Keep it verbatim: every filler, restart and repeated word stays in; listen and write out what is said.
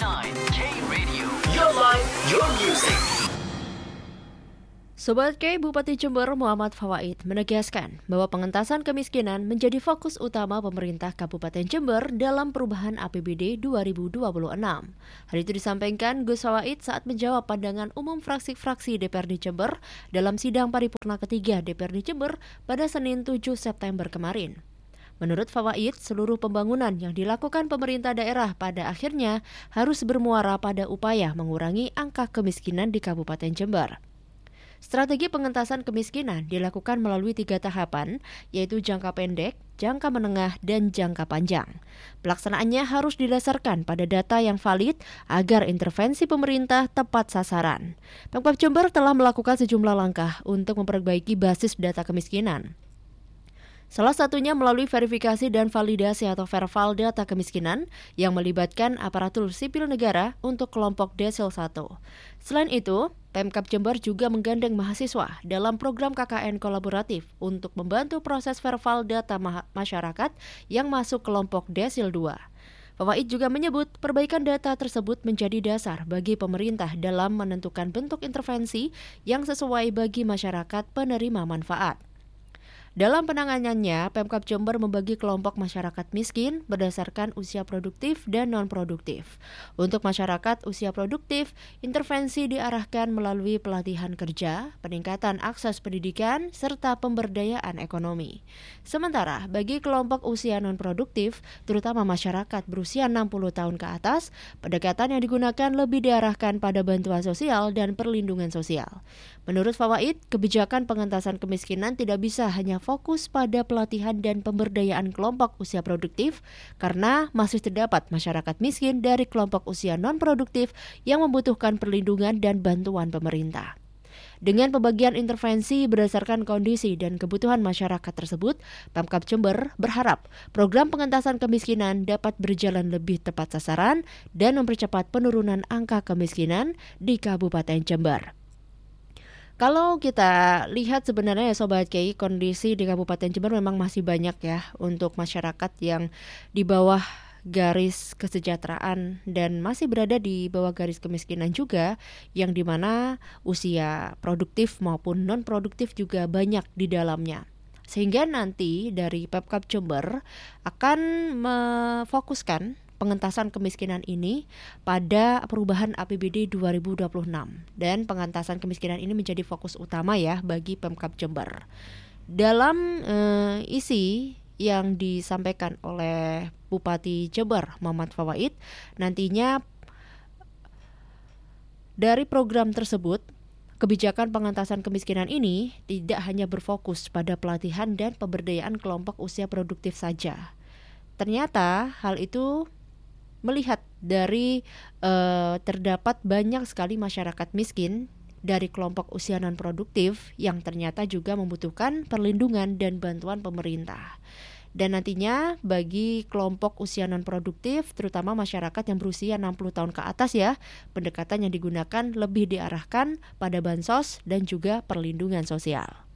sembilan K-Radio, your life, your music. Sobat K, Bupati Jember Muhammad Fawaid menegaskan bahwa pengentasan kemiskinan menjadi fokus utama pemerintah Kabupaten Jember dalam perubahan A P B D dua ribu dua puluh enam. Hal itu disampaikan Gus Fawaid saat menjawab pandangan umum fraksi-fraksi D P R D Jember dalam sidang paripurna ketiga D P R D Jember pada Senin tujuh September kemarin. Menurut Fawaid, seluruh pembangunan yang dilakukan pemerintah daerah pada akhirnya harus bermuara pada upaya mengurangi angka kemiskinan di Kabupaten Jember. Strategi pengentasan kemiskinan dilakukan melalui tiga tahapan, yaitu jangka pendek, jangka menengah, dan jangka panjang. Pelaksanaannya harus didasarkan pada data yang valid agar intervensi pemerintah tepat sasaran. Pemkab Jember telah melakukan sejumlah langkah untuk memperbaiki basis data kemiskinan. Salah satunya melalui verifikasi dan validasi atau verval data kemiskinan yang melibatkan aparatur sipil negara untuk kelompok desil satu. Selain itu, Pemkab Jember juga menggandeng mahasiswa dalam program K K N kolaboratif untuk membantu proses verval data ma- masyarakat yang masuk kelompok desil dua. Fawaid juga menyebut perbaikan data tersebut menjadi dasar bagi pemerintah dalam menentukan bentuk intervensi yang sesuai bagi masyarakat penerima manfaat. Dalam penanganannya, Pemkab Jember membagi kelompok masyarakat miskin berdasarkan usia produktif dan non-produktif. Untuk masyarakat usia produktif, intervensi diarahkan melalui pelatihan kerja, peningkatan akses pendidikan, serta pemberdayaan ekonomi. Sementara bagi kelompok usia non-produktif, terutama masyarakat berusia enam puluh tahun ke atas, pendekatan yang digunakan lebih diarahkan pada bantuan sosial dan perlindungan sosial. Menurut Fawaid, kebijakan pengentasan kemiskinan tidak bisa hanya fokus pada pelatihan dan pemberdayaan kelompok usia produktif karena masih terdapat masyarakat miskin dari kelompok usia non-produktif yang membutuhkan perlindungan dan bantuan pemerintah. Dengan pembagian intervensi berdasarkan kondisi dan kebutuhan masyarakat tersebut, Pemkab Jember berharap program pengentasan kemiskinan dapat berjalan lebih tepat sasaran dan mempercepat penurunan angka kemiskinan di Kabupaten Jember. Kalau kita lihat sebenarnya ya Sobat K, kondisi di Kabupaten Jember memang masih banyak ya untuk masyarakat yang di bawah garis kesejahteraan dan masih berada di bawah garis kemiskinan juga, yang dimana usia produktif maupun non-produktif juga banyak di dalamnya. Sehingga nanti dari Pemkab Jember akan memfokuskan pengentasan kemiskinan ini pada perubahan A P B D dua ribu dua puluh enam, dan pengentasan kemiskinan ini menjadi fokus utama ya bagi Pemkab Jember. Dalam uh, isi yang disampaikan oleh Bupati Jember Muhammad Fawaid, nantinya dari program tersebut kebijakan pengentasan kemiskinan ini tidak hanya berfokus pada pelatihan dan pemberdayaan kelompok usia produktif saja. Ternyata hal itu melihat dari uh, terdapat banyak sekali masyarakat miskin dari kelompok usia non-produktif yang ternyata juga membutuhkan perlindungan dan bantuan pemerintah. Dan nantinya bagi kelompok usia non-produktif, terutama masyarakat yang berusia enam puluh tahun ke atas ya, pendekatan yang digunakan lebih diarahkan pada bansos dan juga perlindungan sosial.